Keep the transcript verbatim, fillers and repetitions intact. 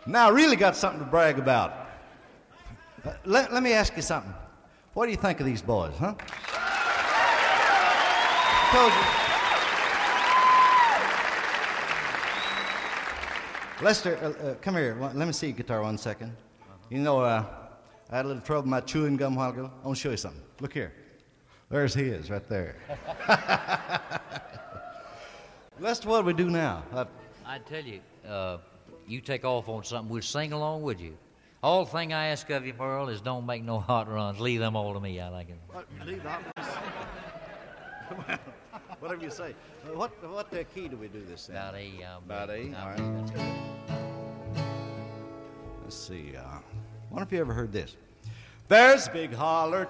Now I really got something to brag about. Uh, let, let me ask you something. What do you think of these boys, huh? I told you. Lester, uh, uh, come here. Let me see your guitar one second. You know, uh, I had a little trouble with my chewing gum a while ago. I want to show you something. Look here. There's his right there. Lester, what do we do now? Uh, I tell you, uh, you take off on something, we'll sing along with you. All thing I ask of you, Merle, is don't make no hot runs. Leave them all to me. I like it. What, leave the hot runs? Well, whatever you say. Uh, what what uh, key do we do this in? About A. Um, About A. All right. That's good. Let's see. Uh, wonder if you ever heard this. There's a big holler